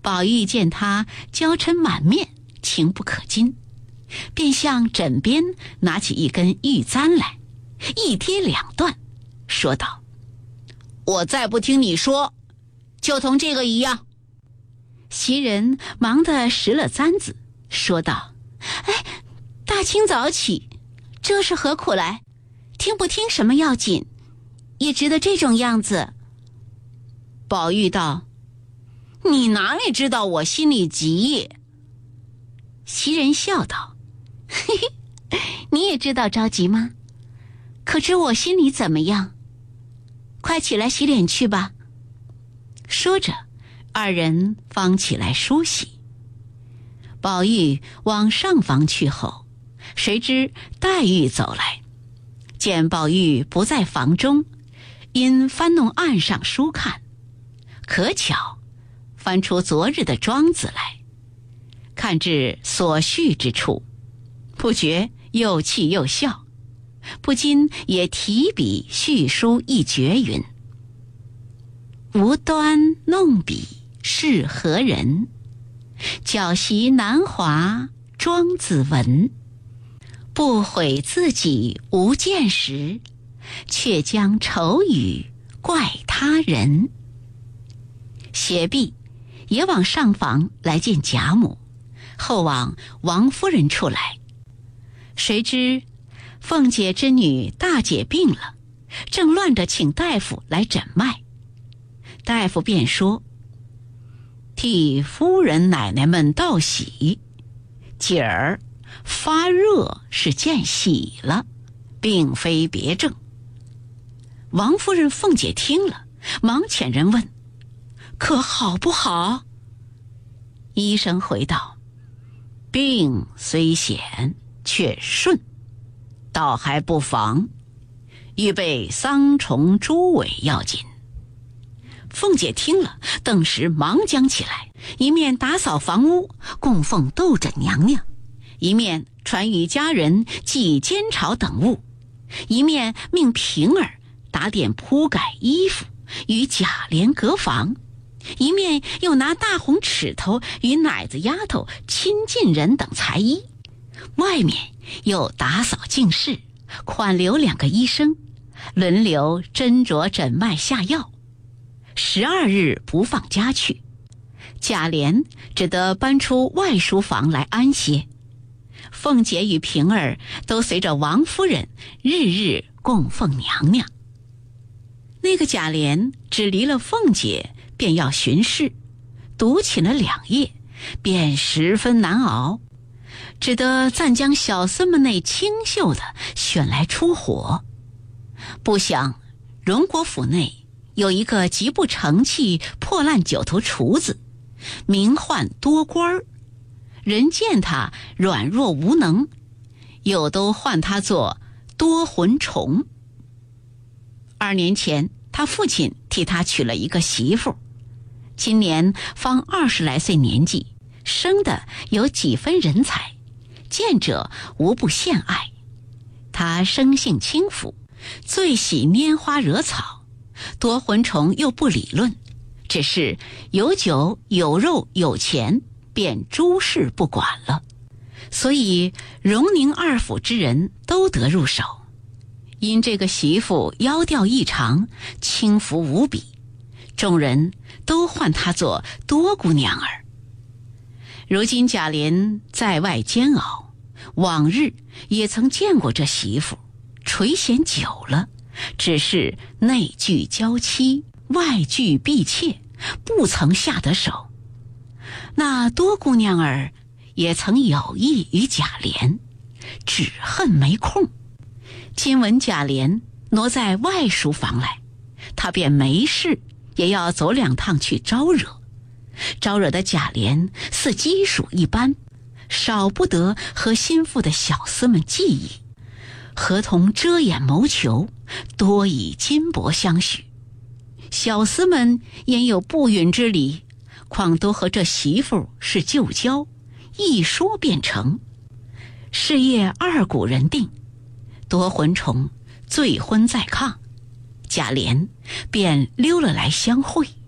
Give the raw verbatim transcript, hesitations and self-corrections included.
宝玉见他娇嗔满面，情不可禁，便向枕边拿起一根玉簪来，一跌两断，说道：我再不听你说，就同这个一样。袭人忙地拾了簪子，说道：哎，大清早起，这是何苦来？听不听什么要紧，也值得这种样子。宝玉道：你哪里知道我心里急？袭人笑道：嘿嘿，你也知道着急吗？可知我心里怎么样？快起来洗脸去吧。说着，二人方起来梳洗。宝玉往上房去后，谁知黛玉走来，见宝玉不在房中，因翻弄案上书看，可巧翻出昨日的庄子来，看至所序之处，不觉又气又笑，不禁也提笔续书一绝云：无端弄笔是何人？教习南华庄子文，不悔自己无见识，却将丑语怪他人。写毕，也往上房来见贾母，后往王夫人处来。谁知凤姐之女大姐病了，正乱着请大夫来诊脉。大夫便说：替夫人奶奶们道喜，姐儿发热是见喜了，并非别症。王夫人、凤姐听了，忙遣人问：可好不好？医生回道：病虽险，却顺，倒还不妨，预备桑虫猪尾要紧。凤姐听了，顿时忙将起来，一面打扫房屋，供奉斗枕娘娘，一面传与家人祭煎炒等物，一面命平儿打点铺盖衣服，与贾琏隔房，一面又拿大红尺头与奶子丫头、亲近人等裁衣，外面又打扫净室，款留两个医生，轮流斟酌诊脉下药。十二日不放家去，贾琏只得搬出外书房来安歇。凤姐与平儿都随着王夫人日日供奉娘娘。那个贾琏只离了凤姐，便要巡视，独寝了两夜，便十分难熬，只得暂将小厮们内清秀的选来出火。不想荣国府内有一个极不成器破烂九头厨子，名唤多官儿，人见他软弱无能，又都唤他做多魂虫。二年前他父亲替他娶了一个媳妇，今年方二十来岁年纪，生的有几分人才，见者无不羡爱。他生性轻浮，最喜拈花惹草，多魂虫又不理论，只是有酒有肉有钱，便诸事不管了，所以荣宁二府之人都得入手。因这个媳妇窈窕异常，轻浮无比，众人都唤她做多姑娘儿。如今贾琏在外煎熬，往日也曾见过这媳妇，垂涎久了，只是内惧娇妻，外惧婢妾，不曾下得手。那多姑娘儿也曾有意与贾琏，只恨没空。今闻贾琏挪在外书房来，他便没事也要走两趟去招惹。招惹的贾琏似鸡鼠一般，少不得和心腹的小厮们计议，合同遮掩谋求，多以金帛相许。小厮们焉有不允之理，况都和这媳妇是旧交，一说便成。是夜二鼓人定，多魂虫醉昏在炕，贾琏便溜了来相会。